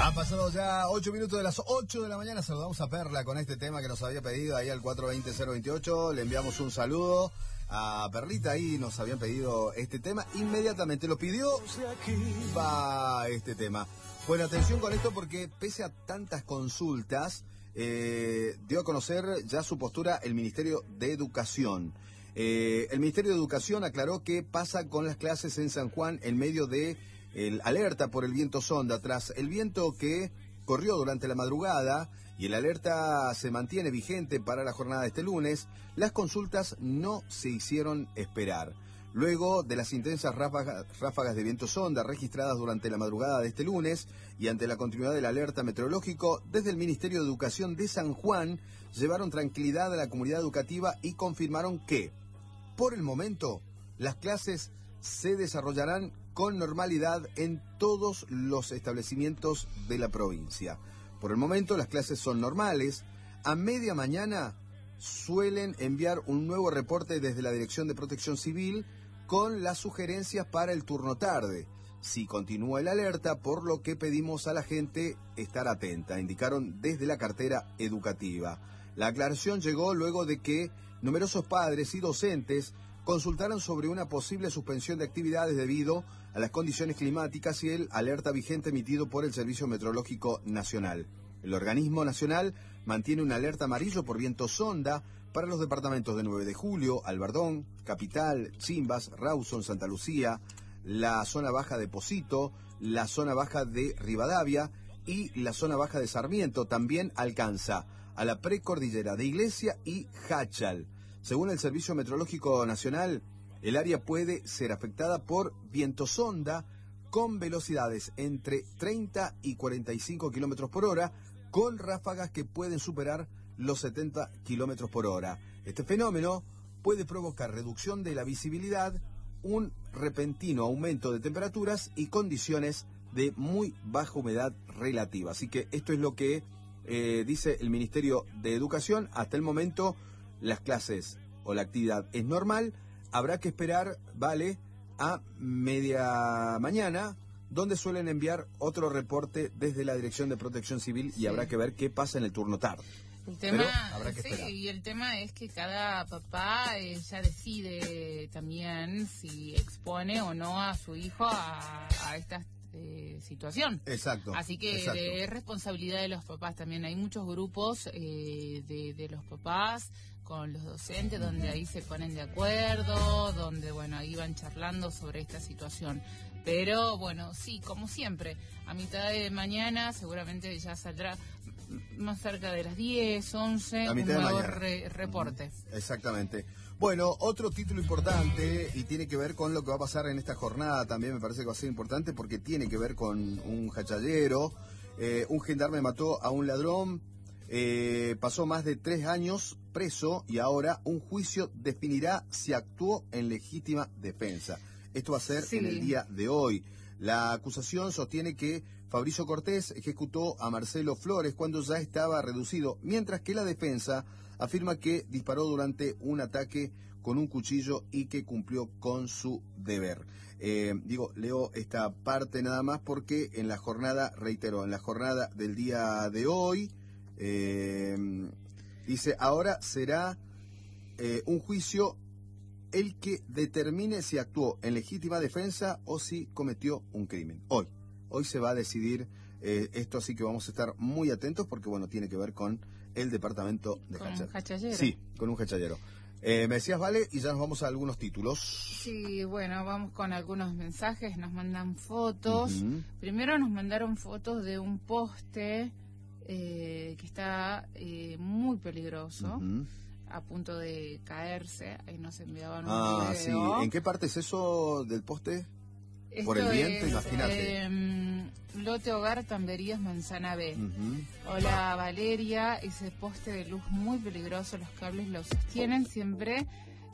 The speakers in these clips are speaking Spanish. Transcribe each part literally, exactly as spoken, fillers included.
Han pasado ya ocho minutos de las ocho de la mañana. Saludamos a Perla con este tema que nos había pedido ahí al cuatro dos cero cero veintiocho. Le enviamos un saludo a Perlita, ahí nos habían pedido este tema. Inmediatamente lo pidió, va este tema. Bueno, atención con esto porque pese a tantas consultas, eh, dio a conocer ya su postura el Ministerio de Educación. Eh, el Ministerio de Educación aclaró qué pasa con las clases en San Juan en medio de el alerta por el viento sonda. Tras el viento que corrió durante la madrugada y el alerta se mantiene vigente para la jornada de este lunes, las consultas no se hicieron esperar. Luego de las intensas ráfagas, ráfagas de viento sonda registradas durante la madrugada de este lunes y ante la continuidad del alerta meteorológico, desde el Ministerio de Educación de San Juan llevaron tranquilidad a la comunidad educativa y confirmaron que, por el momento, las clases se desarrollarán con normalidad en todos los establecimientos de la provincia. Por el momento las clases son normales. A media mañana suelen enviar un nuevo reporte desde la Dirección de Protección Civil con las sugerencias para el turno tarde. Si continúa el alerta, por lo que pedimos a la gente estar atenta, indicaron desde la cartera educativa. La aclaración llegó luego de que numerosos padres y docentes consultaron sobre una posible suspensión de actividades debido a las condiciones climáticas y el alerta vigente emitido por el Servicio Meteorológico Nacional. El organismo nacional mantiene una alerta amarillo por viento sonda para los departamentos de nueve de julio, Albardón, Capital, Chimbas, Rawson, Santa Lucía, la zona baja de Pocito, la zona baja de Rivadavia y la zona baja de Sarmiento. También alcanza a la precordillera de Iglesia y Jáchal. Según el Servicio Meteorológico Nacional, el área puede ser afectada por viento sonda con velocidades entre treinta y cuarenta y cinco kilómetros por hora, con ráfagas que pueden superar los setenta kilómetros por hora. Este fenómeno puede provocar reducción de la visibilidad, un repentino aumento de temperaturas y condiciones de muy baja humedad relativa. Así que esto es lo que eh, dice el Ministerio de Educación. Hasta el momento las clases o la actividad es normal. Habrá que esperar, vale, a media mañana, donde suelen enviar otro reporte desde la Dirección de Protección Civil y sí, habrá que ver qué pasa en el turno tarde. El tema, habrá que sí, esperar. Y el tema es que cada papá eh, ya decide también si expone o no a su hijo a, a estas Eh, situación. Exacto. Así que exacto. es responsabilidad de los papás también. Hay muchos grupos eh, de, de los papás con los docentes donde ahí se ponen de acuerdo, donde bueno, ahí van charlando sobre esta situación. Pero bueno, sí, como siempre, a mitad de mañana seguramente ya saldrá más cerca de las diez, once, un nuevo re, reporte. Exactamente. Bueno, otro título importante y tiene que ver con lo que va a pasar en esta jornada también, me parece que va a ser importante porque tiene que ver con un jachallero. Eh, un gendarme mató a un ladrón, eh, pasó más de tres años preso y ahora un juicio definirá si actuó en legítima defensa. Esto va a ser sí. en el día de hoy. La acusación sostiene que Fabricio Cortés ejecutó a Marcelo Flores cuando ya estaba reducido, mientras que la defensa afirma que disparó durante un ataque con un cuchillo y que cumplió con su deber. Eh, digo, leo esta parte nada más porque en la jornada, reitero, en la jornada del día de hoy, eh, dice, ahora será eh, un juicio el que determine si actuó en legítima defensa o si cometió un crimen. Hoy, hoy se va a decidir eh, esto, así que vamos a estar muy atentos porque, bueno, tiene que ver con el departamento de Con un jachallero. Sí, con un jachallero. Eh, me decías, Vale, y ya nos vamos a algunos títulos. Sí, bueno, vamos con algunos mensajes, nos mandan fotos. Uh-huh. Primero nos mandaron fotos de un poste eh, que está eh, muy peligroso. Uh-huh. A punto de caerse, ahí nos enviaban un ah, video. Sí. ¿En qué parte es eso del poste? Esto Por el viento, es, imagínate. Eh, Lote Hogar, Tamberías, Manzana B. Uh-huh. Hola, Valeria. Ese poste de luz muy peligroso, los cables lo sostienen siempre.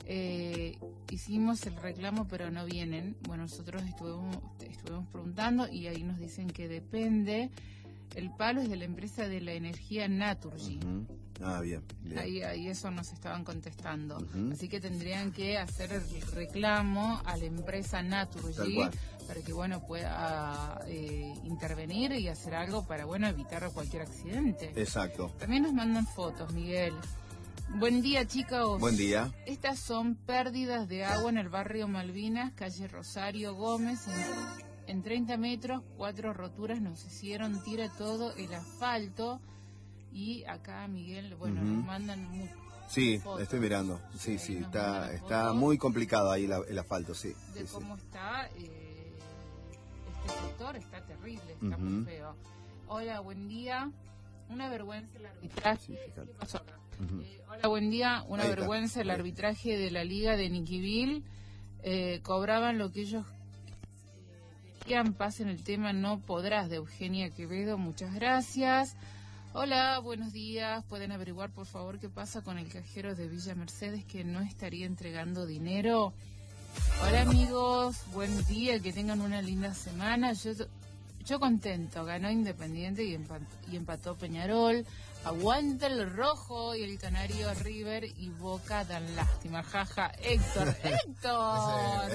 Eh, hicimos el reclamo, pero no vienen. Bueno, nosotros estuvimos, estuvimos preguntando y ahí nos dicen que depende. El palo es de la empresa de la energía Naturgy. Uh-huh. Ah, bien, bien. Ahí, ahí eso nos estaban contestando. Uh-huh. Así que tendrían que hacer el reclamo a la empresa Naturgy para que, bueno, pueda eh, intervenir y hacer algo para, bueno, evitar cualquier accidente. Exacto. También nos mandan fotos, Miguel. Buen día, chicos. Buen día. Estas son pérdidas de agua en el barrio Malvinas, calle Rosario Gómez. En, en treinta metros, cuatro roturas nos hicieron, tira todo el asfalto. Y acá, Miguel, bueno, uh-huh. nos mandan mucho. Sí, fotos. Estoy mirando. Sí, ahí sí, está, está fotos muy complicado ahí la, el asfalto, sí. De sí, cómo sí. está eh, este sector, está terrible, está uh-huh. muy feo. Hola, buen día. Una vergüenza el arbitraje. Sí, ¿qué pasó acá? Uh-huh. eh, hola, buen día. Una ahí vergüenza está. El arbitraje de la Liga de Niquivil. Eh, cobraban lo que ellos eh, querían. Pasen el tema No Podrás de Eugenia Quevedo. Muchas gracias. Hola, buenos días. ¿Pueden averiguar, por favor, qué pasa con el cajero de Villa Mercedes que no estaría entregando dinero? Hola, amigos. Buen día. Que tengan una linda semana. Yo... Yo contento, ganó Independiente y empató, y empató Peñarol. Aguanta el rojo y el canario River y Boca dan lástima. Jaja, Héctor, Héctor,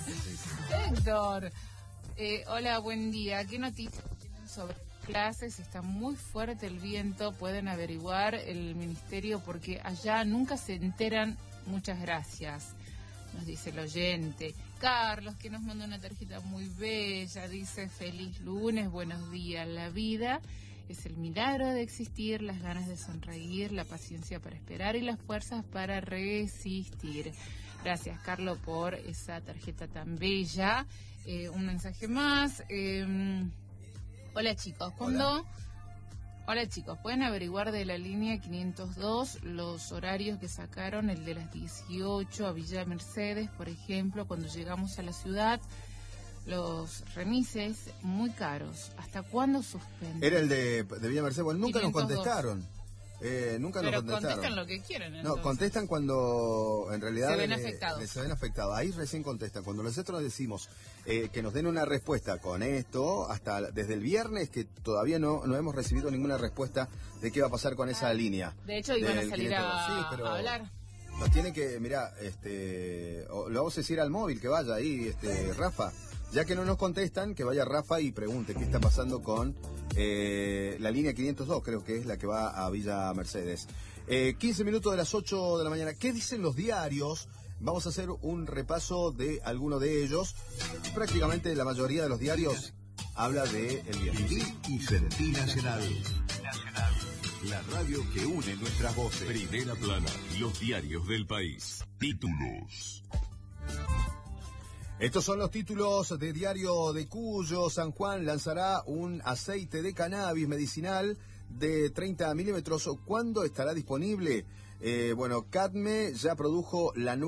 Héctor. Eh, hola, buen día. ¿Qué noticias tienen sobre clases? Está muy fuerte el viento. Pueden averiguar el ministerio porque allá nunca se enteran. Muchas gracias. Nos dice el oyente. Carlos, que nos manda una tarjeta muy bella, dice: feliz lunes, buenos días. La vida es el milagro de existir, las ganas de sonreír, la paciencia para esperar y las fuerzas para resistir. Gracias, Carlos, por esa tarjeta tan bella. Eh, un mensaje más. Eh, hola, chicos. ¿Cuándo? Hola. Hola, chicos, ¿pueden averiguar de la línea quinientos dos los horarios que sacaron, el de las dieciocho a Villa Mercedes, por ejemplo, cuando llegamos a la ciudad? Los remises muy caros. ¿Hasta cuándo suspenden? Era el de, de Villa Mercedes. Bueno, nunca quinientos dos. Nos contestaron. Eh, nunca Pero nos contestaron. Contestan lo que quieren. Entonces. No, contestan cuando en realidad se ven le, afectados. Le, se ven afectados. Ahí recién contestan. Cuando nosotros decimos eh, que nos den una respuesta con esto, hasta desde el viernes que todavía no, no hemos recibido ninguna respuesta de qué va a pasar con esa ah, línea. De hecho, iban a salir a, sí, pero a hablar. Nos tiene que, mirá, este, lo vamos a decir al móvil que vaya ahí, este, Rafa. Ya que no nos contestan, que vaya Rafa y pregunte qué está pasando con eh, la línea quinientos dos, creo que es la que va a Villa Mercedes. Eh, quince minutos de las ocho de la mañana. ¿Qué dicen los diarios? Vamos a hacer un repaso de alguno de ellos. Prácticamente la mayoría de los diarios habla de el viernes. Y Sentí Nacional. Nacional. La radio que une nuestras voces. Primera plana, los diarios del país. Títulos. Estos son los títulos de Diario de Cuyo. San Juan lanzará un aceite de cannabis medicinal de treinta milímetros. ¿Cuándo estará disponible? Eh, bueno, Cadme ya produjo la nueva